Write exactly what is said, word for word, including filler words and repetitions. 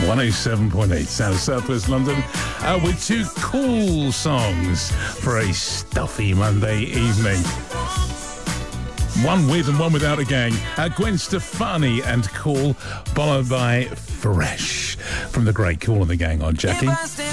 one oh seven point eight South South West London, uh, with two cool songs for a stuffy Monday evening. One with and one without a gang. Uh, Gwen Stefani and Cool, followed by Fresh from the great Cool and the Gang on Jackie.